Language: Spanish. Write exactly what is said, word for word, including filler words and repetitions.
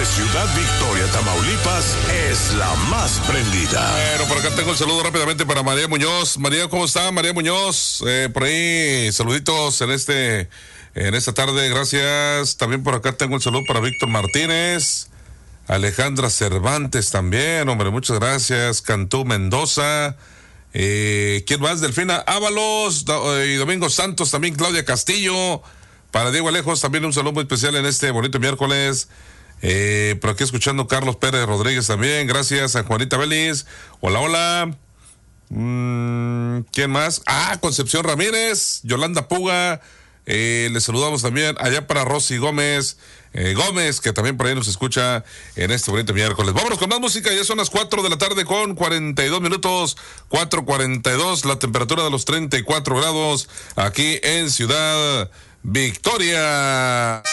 de Ciudad Victoria, Tamaulipas, es la más prendida. Bueno, por acá tengo el saludo rápidamente para María Muñoz. María, ¿cómo está? María Muñoz, eh, por ahí, saluditos en este, en esta tarde, gracias. También por acá tengo el saludo para Víctor Martínez, Alejandra Cervantes también, hombre, muchas gracias. Cantú Mendoza, eh, ¿quién más? Delfina Ábalos y Domingo Santos, también Claudia Castillo. Para Diego Alejos también un saludo muy especial en este bonito miércoles. Eh, por aquí escuchando Carlos Pérez Rodríguez también. Gracias a Juanita Vélez. Hola, hola. Mm, ¿Quién más? Ah, Concepción Ramírez, Yolanda Puga. Eh, les saludamos también allá para Rosy Gómez. Eh, Gómez, que también por ahí nos escucha en este bonito miércoles. Vámonos con más música, ya son las cuatro de la tarde con cuarenta y dos minutos, cuatro cuarenta y dos, la temperatura de los treinta y cuatro grados aquí en Ciudad Victoria.